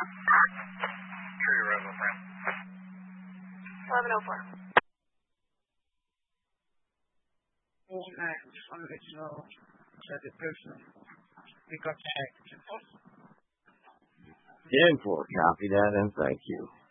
True, Roswell Brown. 1104. Original second person. We got that. 10-4, copy that, and thank you.